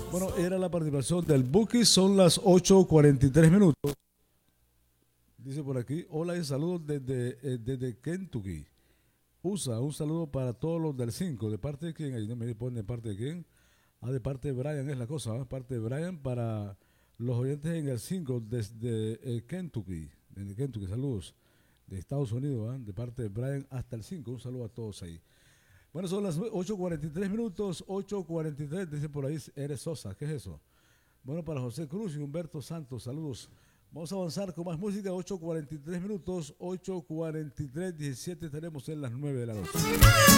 Bueno, era la participación del Buki, son las 8:43 minutos. Dice por aquí, hola y saludos desde Kentucky, USA. Un saludo para todos los del 5. ¿De parte de quién? Ahí no me pone de parte de quién. Ah, de parte de Brian es la cosa, ¿eh? Parte de Brian para los oyentes en el 5 desde Kentucky. Desde Kentucky, saludos. De Estados Unidos, ¿eh? De parte de Brian hasta el 5. Un saludo a todos ahí. Bueno, son las 8:43 minutos, 8:43, dice por ahí, eres Sosa, ¿qué es eso? Bueno, para José Cruz y Humberto Santos, saludos. Vamos a avanzar con más música, 8:43 minutos, 8:43, 17 estaremos en las 9 de la noche.